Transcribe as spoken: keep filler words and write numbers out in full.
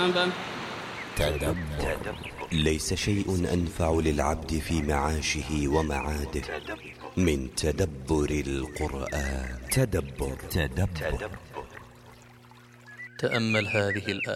الألباب. تدبر. ليس شيء أنفع للعبد في معاشه ومعاده من تدبر القرآن. تدبر. تدبر. تأمل هذه الآية.